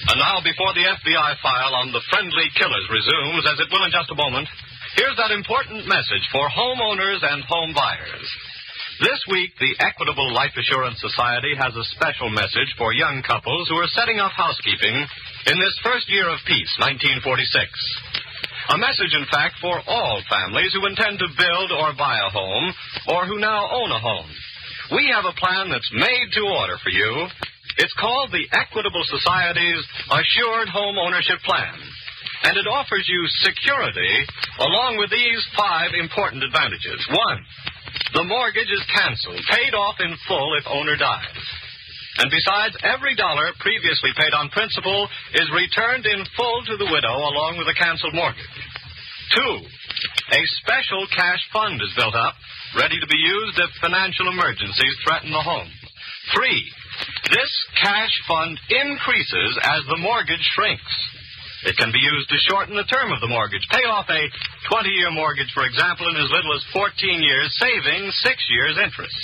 And now, before the FBI file on the friendly killers resumes, as it will in just a moment, here's that important message for homeowners and home buyers. This week, the Equitable Life Assurance Society has a special message for young couples who are setting up housekeeping in this first year of peace, 1946. A message, in fact, for all families who intend to build or buy a home, or who now own a home. We have a plan that's made to order for you. It's called the Equitable Society's Assured Home Ownership Plan. And it offers you security along with these 5 important advantages. 1, the mortgage is canceled, paid off in full if owner dies. And besides, every dollar previously paid on principal is returned in full to the widow along with a canceled mortgage. 2, a special cash fund is built up, ready to be used if financial emergencies threaten the home. 3, this cash fund increases as the mortgage shrinks. It can be used to shorten the term of the mortgage. Pay off a 20-year mortgage, for example, in as little as 14 years, saving 6 years' interest.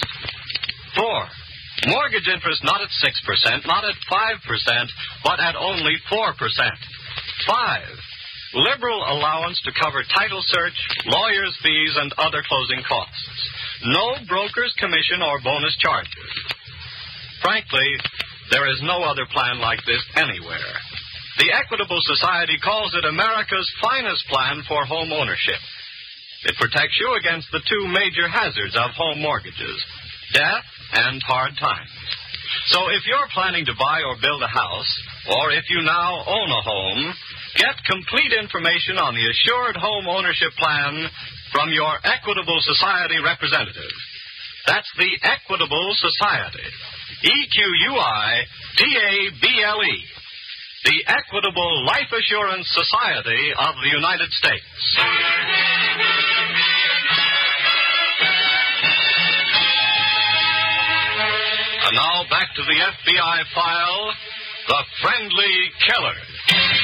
4, mortgage interest not at 6%, not at 5%, but at only 4%. 5, liberal allowance to cover title search, lawyers' fees, and other closing costs. No broker's commission or bonus charges. Frankly, there is no other plan like this anywhere. The Equitable Society calls it America's finest plan for home ownership. It protects you against the 2 major hazards of home mortgages, death and hard times. So if you're planning to buy or build a house, or if you now own a home, get complete information on the Assured Home Ownership Plan from your Equitable Society representative. That's the Equitable Society. EQUITABLE. The Equitable Life Assurance Society of the United States. And now back to the FBI file, The Friendly Killer.